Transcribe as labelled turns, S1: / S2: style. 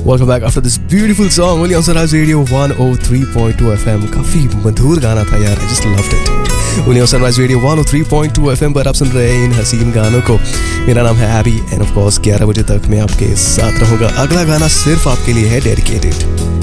S1: Welcome back after this beautiful song only on Sunrise Radio 103.2 FM. काफी मधुर गाना था यार, I just loved it. only on Sunrise Radio 103.2 FM पर आप सुन रहे हैं इन हसीन गानों को. मेरा नाम है एबी एंड ऑफ कोर्स 11 बजे तक मैं आपके साथ रहूंगा. अगला गाना सिर्फ आपके लिए है, डेडिकेटेड.